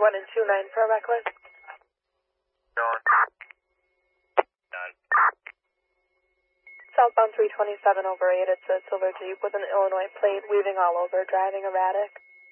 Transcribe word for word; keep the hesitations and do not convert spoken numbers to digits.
one and two nine for a reckless. Southbound three twenty-seven over eight, it's a silver Jeep with an Illinois plate, weaving all over, driving erratic.